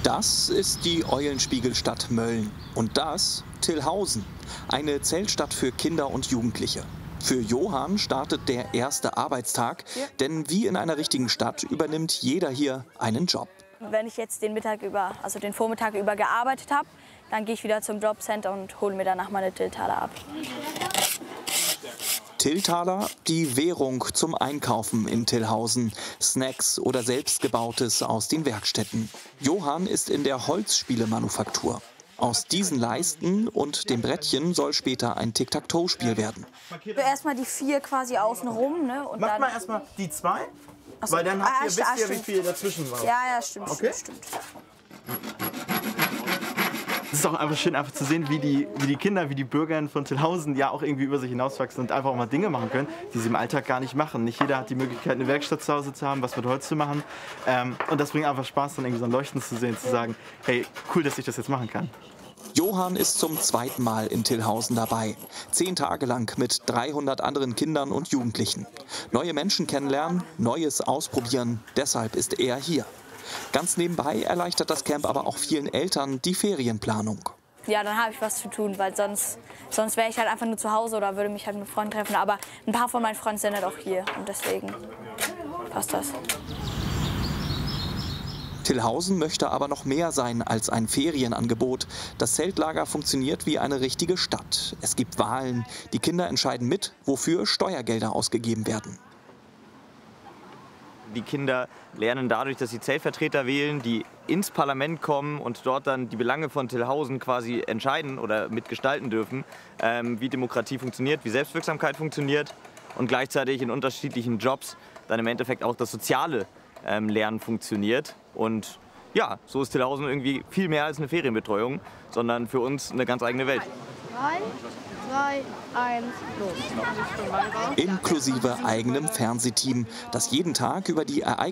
Das ist die Eulenspiegelstadt Mölln und das Tillhausen, eine Zeltstadt für Kinder und Jugendliche. Für Johann startet der erste Arbeitstag, denn wie in einer richtigen Stadt übernimmt jeder hier einen Job. Wenn ich jetzt den Vormittag über gearbeitet habe, dann gehe ich wieder zum Jobcenter und hole mir danach meine Tilltaler ab. Tilltaler, die Währung zum Einkaufen in Tillhausen. Snacks oder Selbstgebautes aus den Werkstätten. Johann ist in der Holzspielemanufaktur. Aus diesen Leisten und dem Brettchen soll später ein Tic-Tac-Toe-Spiel werden. Erstmal die 4 quasi außen rum, ne? Und Macht dann mal erstmal die 2, Achso. weil dann wisst ihr, wie stimmt. viel dazwischen war. Ja, stimmt, Okay. stimmt. Es ist auch einfach schön, zu sehen, wie die Kinder, wie die Bürger von Tillhausen ja auch irgendwie über sich hinauswachsen und einfach auch mal Dinge machen können, die sie im Alltag gar nicht machen. Nicht jeder hat die Möglichkeit, eine Werkstatt zu Hause zu haben, was mit Holz zu machen. Und das bringt einfach Spaß, dann irgendwie so ein Leuchten zu sehen, zu sagen, hey, cool, dass ich das jetzt machen kann. Johann ist zum zweiten Mal in Tillhausen dabei. 10 Tage lang mit 300 anderen Kindern und Jugendlichen. Neue Menschen kennenlernen, Neues ausprobieren, deshalb ist er hier. Ganz nebenbei erleichtert das Camp aber auch vielen Eltern die Ferienplanung. Ja, dann habe ich was zu tun, weil sonst wäre ich halt einfach nur zu Hause oder würde mich halt mit Freunden treffen. Aber ein paar von meinen Freunden sind halt auch hier und deswegen passt das. Tillhausen möchte aber noch mehr sein als ein Ferienangebot. Das Zeltlager funktioniert wie eine richtige Stadt. Es gibt Wahlen. Die Kinder entscheiden mit, wofür Steuergelder ausgegeben werden. Die Kinder lernen dadurch, dass sie Zeltvertreter wählen, die ins Parlament kommen und dort dann die Belange von Tillhausen quasi entscheiden oder mitgestalten dürfen, wie Demokratie funktioniert, wie Selbstwirksamkeit funktioniert und gleichzeitig in unterschiedlichen Jobs dann im Endeffekt auch das soziale Lernen funktioniert. Und ja, so ist Tillhausen irgendwie viel mehr als eine Ferienbetreuung, sondern für uns eine ganz eigene Welt. 3, 2, 1, los. Inklusive eigenem Fernsehteam, das jeden Tag über die Ereignisse